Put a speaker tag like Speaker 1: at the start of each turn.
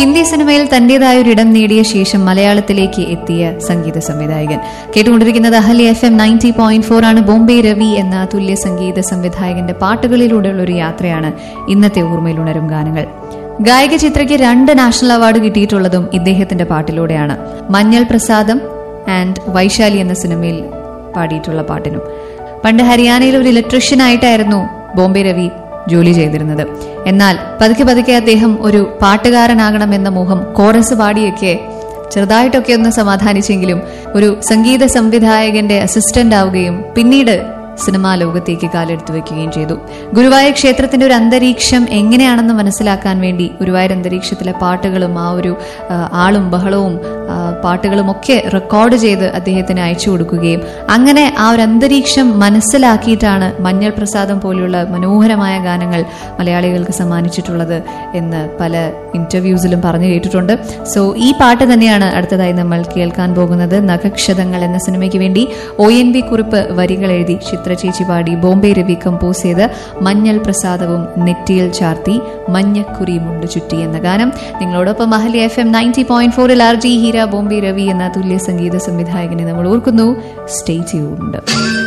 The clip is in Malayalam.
Speaker 1: ഹിന്ദി സിനിമയിൽ തന്റേതായ ഒരു ഇടം നേടിയ ശേഷം മലയാളത്തിലേക്ക് എത്തിയ സംഗീത സംവിധായകൻ. കേട്ടുകൊണ്ടിരിക്കുന്നത് അഹല്യ FM 90.4 ആണ്. ബോംബെ രവി എന്ന തുല്യ സംഗീത സംവിധായകന്റെ പാട്ടുകളിലൂടെയുള്ള ഒരു യാത്രയാണ് ഇന്നത്തെ ഓർമ്മയിൽ ഉണരും ഗാനങ്ങൾ. ഗായിക ചിത്രയ്ക്ക് 2 നാഷണൽ അവാർഡ് കിട്ടിയിട്ടുള്ളതും ഇദ്ദേഹത്തിന്റെ പാട്ടിലൂടെയാണ്. മഞ്ഞൾ പ്രസാദം ആൻഡ് വൈശാലി എന്ന സിനിമയിൽ പാടിയിട്ടുള്ള പാട്ടിനും. പണ്ട് ഹരിയാനയിൽ ഒരു ഇലക്ട്രീഷ്യനായിട്ടായിരുന്നു ബോംബെ രവി ജോലി ചെയ്തിരുന്നത്. എന്നാൽ പതുക്കെ അദ്ദേഹം ഒരു പാട്ടുകാരനാകണമെന്ന മോഹം കോറസ് പാടിയൊക്കെ ചെറുതായിട്ടൊക്കെ ഒന്ന് സമാധാനിച്ചെങ്കിലും ഒരു സംഗീത സംവിധായകന്റെ അസിസ്റ്റന്റ് ആവുകയും പിന്നീട് സിനിമാ ലോകത്തേക്ക് കാലെടുത്തു വെക്കുകയും ചെയ്തു. ഗുരുവായൂർ ക്ഷേത്രത്തിന്റെ ഒരു അന്തരീക്ഷം എങ്ങനെയാണെന്ന് മനസ്സിലാക്കാൻ വേണ്ടി ഗുരുവായൂർ അന്തരീക്ഷത്തിലെ പാട്ടുകളും ആ ഒരു ആളും ബഹളവും പാട്ടുകളും ഒക്കെ റെക്കോർഡ് ചെയ്ത് അദ്ദേഹത്തിന് അയച്ചു കൊടുക്കുകയും അങ്ങനെ ആ ഒരു അന്തരീക്ഷം മനസ്സിലാക്കിയിട്ടാണ് മഞ്ഞൾ പ്രസാദം പോലെയുള്ള മനോഹരമായ ഗാനങ്ങൾ മലയാളികൾക്ക് സമ്മാനിച്ചിട്ടുള്ളത് എന്ന് പല ഇന്റർവ്യൂസിലും പറഞ്ഞു കേട്ടിട്ടുണ്ട്. സോ ഈ പാട്ട് തന്നെയാണ് അടുത്തതായി നമ്മൾ കേൾക്കാൻ പോകുന്നത്. നഖക്ഷതങ്ങൾ എന്ന സിനിമയ്ക്ക് വേണ്ടി ONV കുറിപ്പ് വരികൾ എഴുതി ചിത്രചേച്ചി പാടി ബോംബെ രവി കമ്പോസ് ചെയ്ത് മഞ്ഞൾ പ്രസാദവും നെറ്റിയിൽ ചാർത്തി മഞ്ഞക്കുറി മുണ്ട് ചുറ്റി എന്ന ഗാനം നിങ്ങളോടൊപ്പം അഹല്യ FM 90.4 RJ ഹീര ബോംബെ രവി എന്ന തുല്യ സംഗീത സംവിധായകനെ നമ്മൾ ഓർക്കുന്നു. Stay tuned.